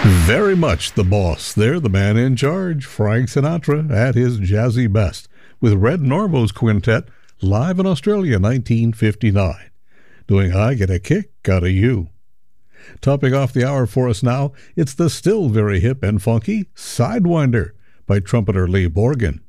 Very much the boss. They're the man in charge, Frank Sinatra, at his jazzy best, with Red Norvo's quintet, live in Australia, 1959, doing I Get a Kick Out of You. Topping off the hour for us now, it's the still very hip and funky Sidewinder by trumpeter Lee Borgen.